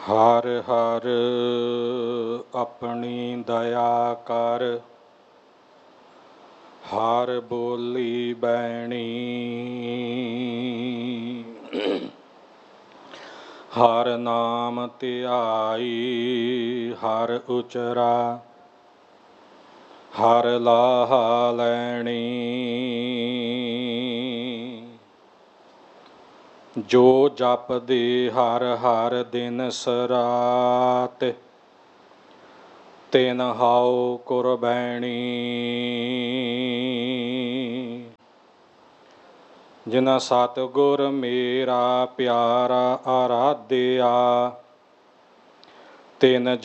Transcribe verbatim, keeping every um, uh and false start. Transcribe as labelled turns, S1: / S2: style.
S1: ਹਰ ਹਰ ਆਪਣੀ ਦਇਆ ਕਰ, ਹਰ ਬੋਲੀ ਬੈਣੀ। ਹਰ ਨਾਮ ਧਿਆਈ ਹਰ ਉਚਰਾ, ਹਰ ਲਾਹਾ ਲੈਣੀ। ਜੋ ਜਪਦੇ ਹਰ ਹਰ ਦਿਨ ਸਰਾਤ, ਤਿਨ ਹਾਉ ਕੁਰਬੈਣੀ। ਜਿਨ ਸਤਿਗੁਰ ਮੇਰਾ ਪਿਆਰਾ ਆਰਾਧਿਆ, ਤਿਨ